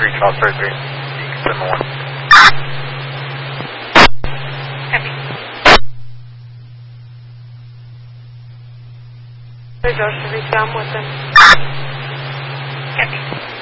reach Osprey 3. You can send the 1. Copy. There's Ocean Reach, I'm with them. Copy.